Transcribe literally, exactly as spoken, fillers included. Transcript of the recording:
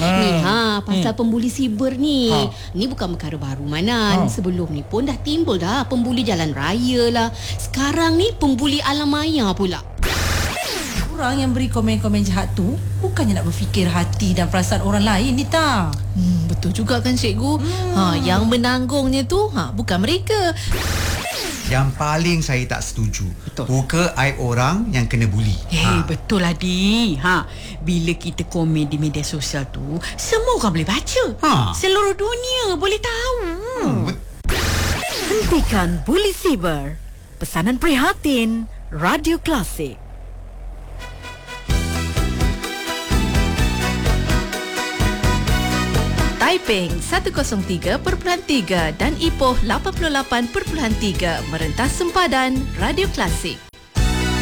Ha. Ni ha pasal Hmm. pembuli siber ni. Ha. Ni bukan perkara baru Manan. Ha. Sebelum ni pun dah timbul dah pembuli jalan raya lah. Sekarang ni pembuli alam maya pula. Orang yang beri komen-komen jahat tu bukannya nak berfikir hati dan perasaan orang lain ni tak. Hmm, betul juga kan cikgu. Hmm. Ha, yang menanggungnya tu ha, bukan mereka. Yang paling saya tak setuju, Betul. buka aib orang yang kena buli. Eh, ha. betul lah Di. Ha, bila kita komen di media sosial tu, semua orang boleh baca. Ha. Seluruh dunia boleh tahu. Hmm, bet- Hentikan buli siber. Pesanan prihatin Radio Klasik. Taiping seratus tiga perpuluhan tiga dan Ipoh lapan puluh lapan perpuluhan tiga merentas sempadan Radio Klasik.